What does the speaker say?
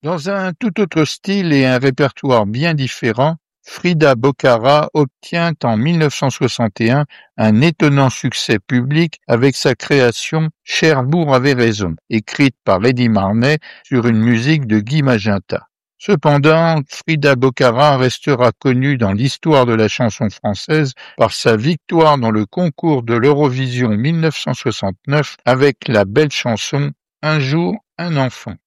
Dans un tout autre style et un répertoire bien différent, Frida Bocara obtient en 1961 un étonnant succès public avec sa création Cherbourg avait raison, écrite par Eddie Marnay sur une musique de Guy Magenta. Cependant, Frida Bocara restera connue dans l'histoire de la chanson française par sa victoire dans le concours de l'Eurovision 1969 avec la belle chanson Un jour, un enfant.